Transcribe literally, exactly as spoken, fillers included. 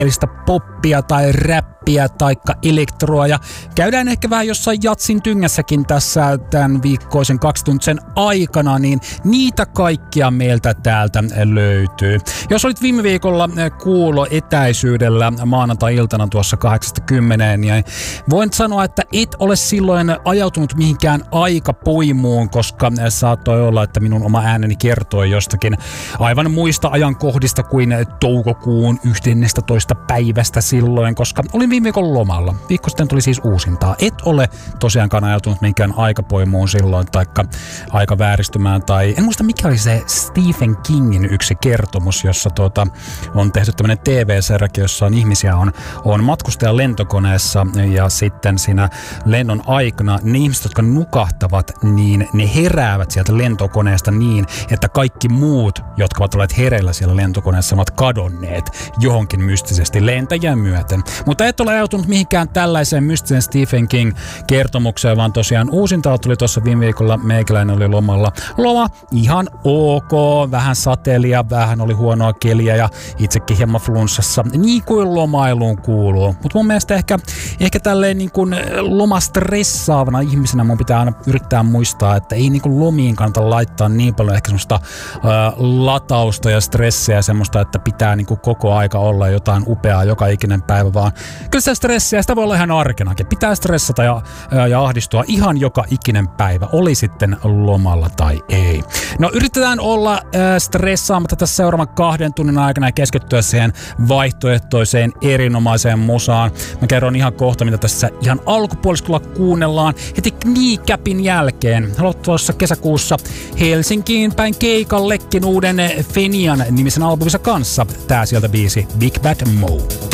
poppia tai räppiä taikka elektroa ja käydään ehkä vähän jossain jatsin tyngässäkin tässä tämän viikkoisen kaksituntisen aikana, niin niitä kaikkia meiltä täältä löytyy. Jos olit viime viikolla kuulo etäisyydellä maanantai-iltana tuossa kahdeksasta kymmeneen, niin voin sanoa, että et ole silloin ajautunut mihinkään aikapoimuun, koska saattoi olla, että minun oma ääneni kertoi jostakin aivan muista ajankohdista kuin toukokuun yhdestoista päivästä silloin, koska olin viime viikon lomalla. Viikko sitten tuli siis uusintaa. Et ole tosiaankaan ajautunut mihinkään aikapoimuun silloin, taikka aikavääristymään, tai en muista mikä oli se Stephen Kingin yksi kertomus, jossa tuota, on tehty tämmöinen T V-sarja, jossa on ihmisiä on, on matkustaja lentokoneessa ja sitten siinä lennon aikana ne ihmiset, jotka nukahtavat, niin ne heräävät sieltä lentokoneesta niin, että kaikki muut, jotka ovat olleet hereillä siellä lentokoneessa, ovat kadonneet johonkin mystisesti lentäjän myöten. Mutta et ole ajautunut mihinkään tällaiseen mystisen Stephen King-kertomukseen, vaan tosiaan uusinta tuli tuossa viime viikolla, meikäläinen oli lomalla. Loma ihan ok, vähän sateelia, vähän oli huonoa keliä ja itsekin hieman flunssassa, niin kuin lomailuun kuuluu. Mutta mun mielestä ehkä, ehkä tälleen niin kuin lomastressaavana ihmisenä mun pitää aina yrittää muistaa, että ei niin kuin lomiin kannata laittaa niin paljon ehkä semmoista ää, latausta ja stressiä ja semmoista, että pitää niin kuin koko aika olla jotain upeaa joka ikinen päivä, vaan kyllä sitä stressiä, sitä voi olla ihan arkenakin. Pitää stressata ja, ja ahdistua ihan joka ikinen päivä, oli sitten lomalla tai ei. No yritetään olla äh, stressaamatta tässä seuraavan kahden tunnin aikana ja keskittyä siihen vaihtoehtoiseen erinomaiseen musaan. Mä kerron ihan kohta, mitä tässä ihan alkupuoliskolla kuunnellaan heti Kneecapin jälkeen. Haluat tuossa kesäkuussa Helsinkiin päin keikallekin uuden Fenian nimisen albuminsa kanssa. Tää sieltä biisi Big Bad Mo.